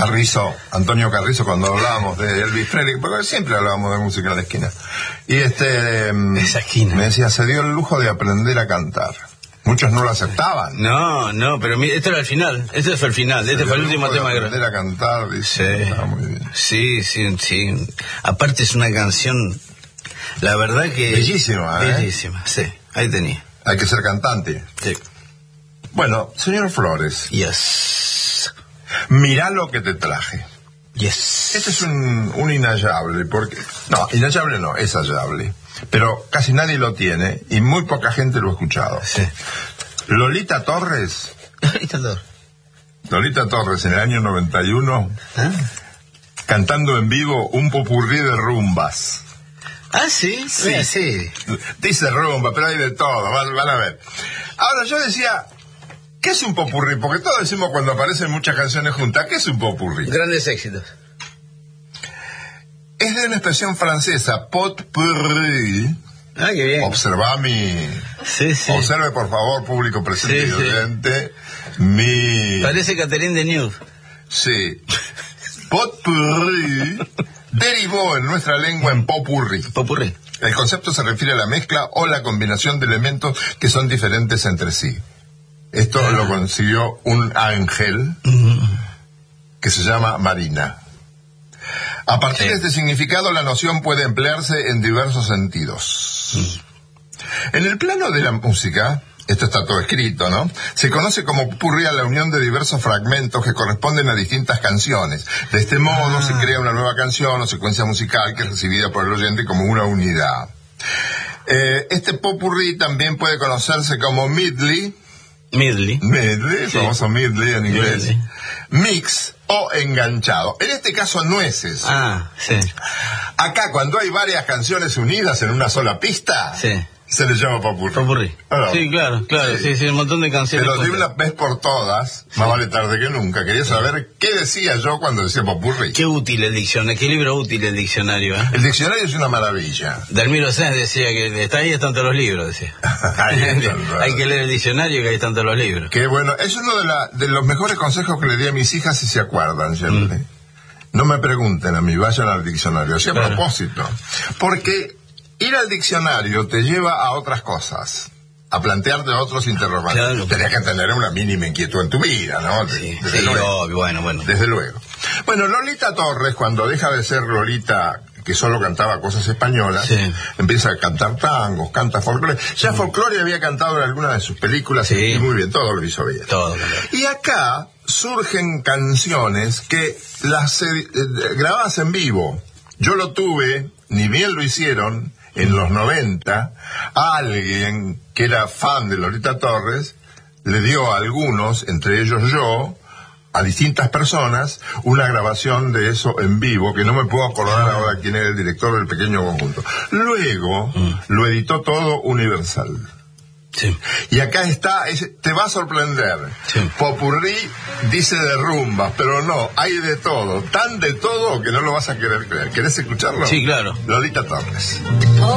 Carrizo, Antonio Carrizo, cuando hablábamos de Elvis Presley, porque siempre hablábamos de música en la esquina. Y esa esquina. me decía, se dio el lujo de aprender a cantar. Muchos no lo aceptaban. No, pero mira, este era el final. Este fue el final. Este fue el último tema. Aprender a cantar, dice. Sí. Muy bien. Sí. Aparte es una canción, la verdad que... Bellísima, Bellísima, sí. Ahí tenía. Hay que ser cantante. Sí. Bueno, señor Flores. Yes. Mirá lo que te traje. Yes. Este es un inhallable, porque... No, inhallable no, es hallable. Pero casi nadie lo tiene y muy poca gente lo ha escuchado. Sí. Lolita Torres. Lolita Torres en el año 91, cantando en vivo un popurrí de rumbas. Ah, sí. Sí. Dice rumba, pero hay de todo, van a ver. Ahora yo decía, ¿qué es un popurrí? Porque todos decimos cuando aparecen muchas canciones juntas, ¿qué es un popurrí? Grandes éxitos. Es de una expresión francesa, potpourri. Ah, qué bien. Observa Sí. Observe, por favor, público presente y Sí. oyente, mi... Parece Catherine Deneuve. Sí. Potpourri derivó en nuestra lengua en popurrí. Popurrí. El concepto se refiere a la mezcla o la combinación de elementos que son diferentes entre sí. Esto lo consiguió un ángel que se llama Marina. A partir de este significado, la noción puede emplearse en diversos sentidos. En el plano de la música, esto está todo escrito, ¿no? Se conoce como popurrí a la unión de diversos fragmentos que corresponden a distintas canciones. De este modo se crea una nueva canción o secuencia musical que es recibida por el oyente como una unidad. Este popurrí también puede conocerse como medley, famoso medley en inglés, mix o enganchado. En este caso, nueces. Sí. Acá, cuando hay varias canciones unidas en una sola pista, se le llama popurrí. Sí, claro, sí, un montón de canciones. Pero de una vez por todas, más vale tarde que nunca, quería saber qué decía yo cuando decía popurrí. Qué útil el diccionario, qué libro útil el diccionario, ¿eh? El diccionario es una maravilla. Dalmiro Sáenz decía que está ahí están todos los libros, decía. Hay que leer el diccionario, que ahí están todos los libros. Qué bueno, es uno de los mejores consejos que le di a mis hijas, si se acuerdan siempre. No me pregunten a mí, vayan al diccionario, así a propósito. Porque ir al diccionario te lleva a otras cosas, a plantearte otros interrogantes. Claro. Tenés que tener una mínima inquietud en tu vida, ¿no? Desde luego. Bueno. Desde luego. Bueno, Lolita Torres, cuando deja de ser Lolita, que solo cantaba cosas españolas, empieza a cantar tangos, canta folclore. Ya folclore había cantado en algunas de sus películas y muy bien, todo lo hizo bien. Y acá surgen canciones que las grabadas en vivo. Yo lo tuve, ni bien lo hicieron, en los 90, alguien que era fan de Lolita Torres le dio a algunos, entre ellos yo, a distintas personas, una grabación de eso en vivo, que no me puedo acordar ahora quién era el director del pequeño conjunto. Luego lo editó todo Universal. Sí. Y acá está, te va a sorprender. Popurrí dice de rumbas, pero no, hay de todo, tan de todo que no lo vas a querer creer. ¿Querés escucharlo? Sí, claro. Lolita Torres.